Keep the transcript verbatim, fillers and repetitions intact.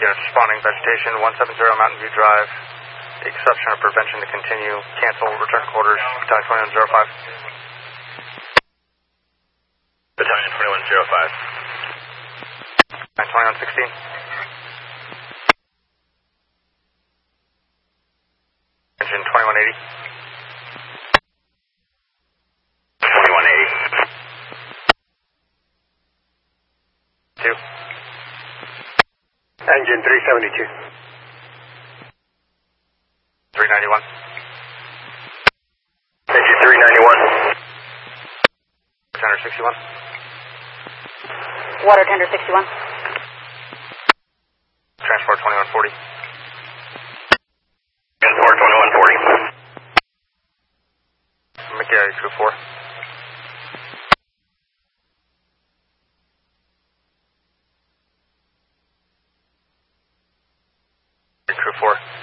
Units responding, vegetation, one seven zero Mountain View Drive. Exception or prevention to continue. Cancel, return to quarters. Battalion twenty-one zero five. Battalion twenty-one zero five. Battalion twenty-one sixteen. Engine twenty-one eighty. twenty-one eighty. Two. Engine three seventy-two. three ninety-one. Engine three ninety-one. Tender sixty-one. Water tender sixty-one. Transport twenty-one forty. Transport twenty-one forty. McGarry crew four. Crew four.